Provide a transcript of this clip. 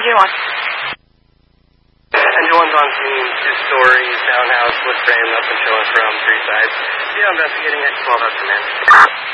Engine 1. Engine 1's on scene, 2-story, townhouse, wood frame, up and showing from 3 sides. Yeah, investigating it, 12 out command.